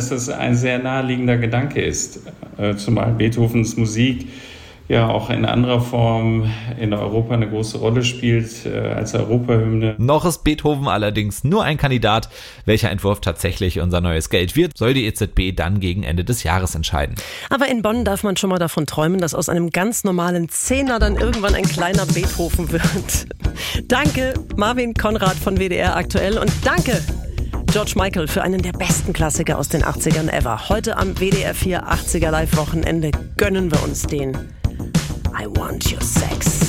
dass das ein sehr naheliegender Gedanke ist, zumal Beethovens Musik ja auch in anderer Form in Europa eine große Rolle spielt als Europahymne. Noch ist Beethoven allerdings nur ein Kandidat. Welcher Entwurf tatsächlich unser neues Geld wird, soll die EZB dann gegen Ende des Jahres entscheiden. Aber in Bonn darf man schon mal davon träumen, dass aus einem ganz normalen Zehner dann irgendwann ein kleiner Beethoven wird. Danke Marvin Konrad von WDR aktuell und danke George Michael für einen der besten Klassiker aus den 80ern ever. Heute am WDR 4 80er Live Wochenende gönnen wir uns den I Want Your Sex.